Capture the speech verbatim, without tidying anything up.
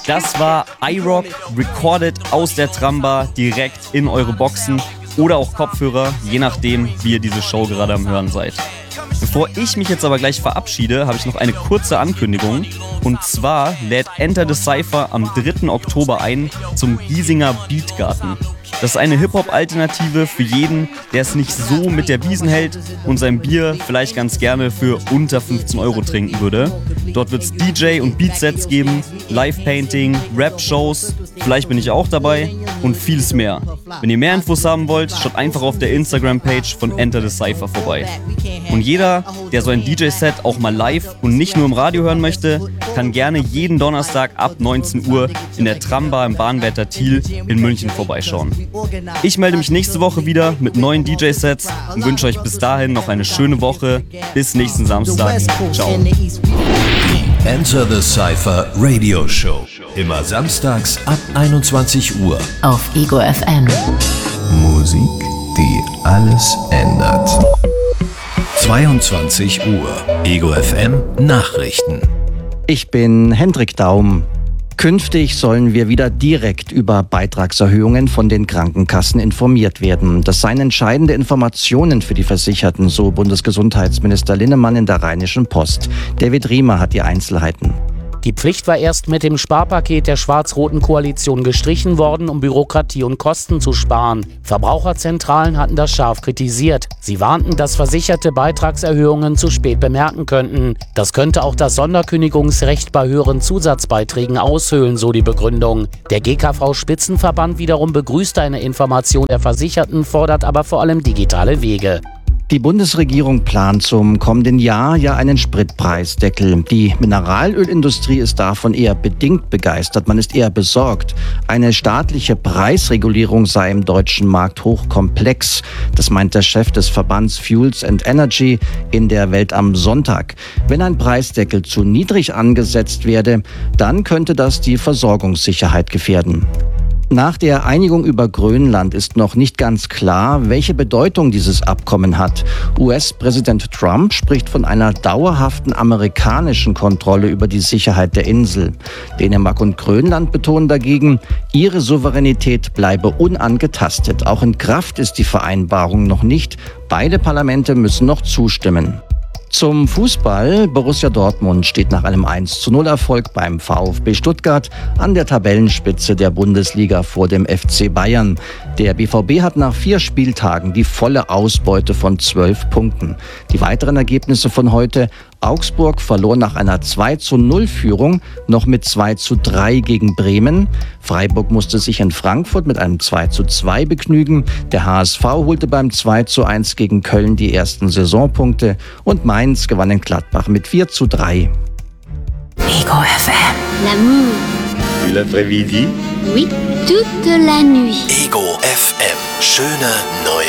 Das war iRock, recorded aus der Trambar, direkt in eure Boxen oder auch Kopfhörer, je nachdem, wie ihr diese Show gerade am Hören seid. Bevor ich mich jetzt aber gleich verabschiede, habe ich noch eine kurze Ankündigung. Und zwar lädt Enter the Cypher am dritten Oktober ein zum Giesinger Beatgarten. Das ist eine Hip-Hop-Alternative für jeden, der es nicht so mit der Wiesn hält und sein Bier vielleicht ganz gerne für unter fünfzehn Euro trinken würde. Dort wird es D J- und Beatsets geben, Live-Painting, Rap-Shows, vielleicht bin ich auch dabei und vieles mehr. Wenn ihr mehr Infos haben wollt, schaut einfach auf der Instagram-Page von Enter the Cypher vorbei. Und jeder, der so ein D J-Set auch mal live und nicht nur im Radio hören möchte, kann gerne jeden Donnerstag ab neunzehn Uhr in der Trambar im Bahnwärter Thiel in München vorbeischauen. Ich melde mich nächste Woche wieder mit neuen D J-Sets und wünsche euch bis dahin noch eine schöne Woche. Bis nächsten Samstag. Ciao. Die Enter the Cypher Radio Show. Immer samstags ab einundzwanzig Uhr. Auf Ego F M. Musik, die alles ändert. zweiundzwanzig Uhr. Ego F M Nachrichten. Ich bin Hendrik Daum. Künftig sollen wir wieder direkt über Beitragserhöhungen von den Krankenkassen informiert werden. Das seien entscheidende Informationen für die Versicherten, so Bundesgesundheitsminister Linnemann in der Rheinischen Post. David Riemer hat die Einzelheiten. Die Pflicht war erst mit dem Sparpaket der schwarz-roten Koalition gestrichen worden, um Bürokratie und Kosten zu sparen. Verbraucherzentralen hatten das scharf kritisiert. Sie warnten, dass Versicherte Beitragserhöhungen zu spät bemerken könnten. Das könnte auch das Sonderkündigungsrecht bei höheren Zusatzbeiträgen aushöhlen, so die Begründung. Der G K V-Spitzenverband wiederum begrüßt eine Information der Versicherten, fordert aber vor allem digitale Wege. Die Bundesregierung plant zum kommenden Jahr ja einen Spritpreisdeckel. Die Mineralölindustrie ist davon eher bedingt begeistert. Man ist eher besorgt. Eine staatliche Preisregulierung sei im deutschen Markt hochkomplex. Das meint der Chef des Verbands Fuels and Energy in der Welt am Sonntag. Wenn ein Preisdeckel zu niedrig angesetzt werde, dann könnte das die Versorgungssicherheit gefährden. Nach der Einigung über Grönland ist noch nicht ganz klar, welche Bedeutung dieses Abkommen hat. U S-Präsident Trump spricht von einer dauerhaften amerikanischen Kontrolle über die Sicherheit der Insel. Dänemark und Grönland betonen dagegen, ihre Souveränität bleibe unangetastet. Auch in Kraft ist die Vereinbarung noch nicht. Beide Parlamente müssen noch zustimmen. Zum Fußball. Borussia Dortmund steht nach einem eins zu null Erfolg beim VfB Stuttgart an der Tabellenspitze der Bundesliga vor dem F C Bayern. Der B V B hat nach vier Spieltagen die volle Ausbeute von zwölf Punkten. Die weiteren Ergebnisse von heute: Augsburg verlor nach einer zwei zu null Führung noch mit zwei zu drei gegen Bremen. Freiburg musste sich in Frankfurt mit einem zwei zu zwei begnügen. Der H S V holte beim zwei zu eins gegen Köln die ersten Saisonpunkte. Und Mainz gewann in Gladbach mit vier zu drei. Ego F M. L'amour. Et l'après-midi? Oui, toute la nuit. Ego F M. Schöne neue